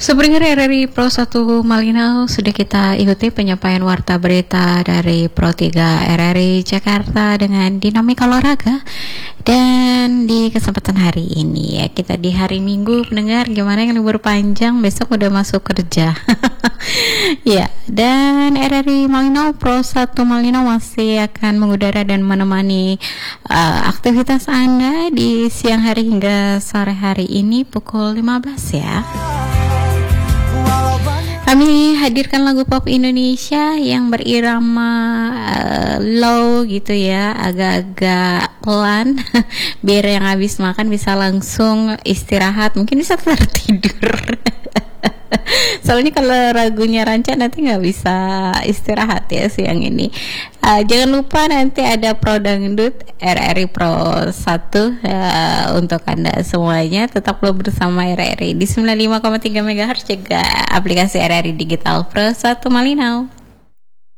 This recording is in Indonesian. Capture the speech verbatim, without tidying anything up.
Sependengar R R I Pro satu Malinau, sudah kita ikuti penyampaian warta berita dari Pro tiga R R I Jakarta dengan dinamika olahraga. Dan di kesempatan hari ini ya, kita di hari Minggu, pendengar, gimana yang libur panjang, besok udah masuk kerja. Ya, dan R R I Malinau Pro satu Malinau masih akan mengudara dan menemani uh, aktivitas Anda di siang hari hingga sore hari ini pukul lima belas ya. Kami hadirkan lagu pop Indonesia yang berirama uh, low gitu ya, agak-agak pelan biar yang habis makan bisa langsung istirahat, mungkin bisa tertidur. Soalnya kalau lagunya rancak nanti nggak bisa istirahat ya siang ini. Uh, jangan lupa nanti ada Pro Dangdut R R I Pro satu uh, untuk Anda semuanya. Tetaplah bersama R R I di sembilan puluh lima koma tiga megahertz, juga aplikasi R R I Digital Pro satu Malinau.